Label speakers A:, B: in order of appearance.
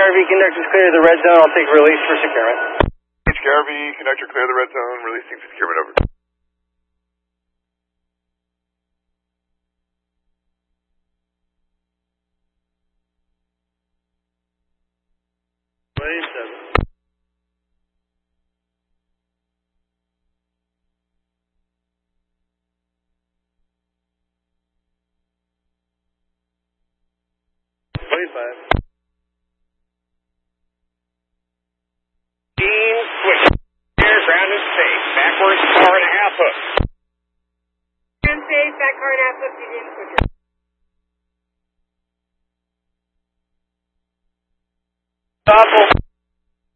A: HKRV conductors clear the red zone. I'll take release for securement.
B: HKRV conductor clear the red zone, releasing for securement, over.
C: Switch. Here, ground is safe. Backwards, car and a half hook.
D: Ground safe, back car and a half hook, you didn't switch.
A: Stop.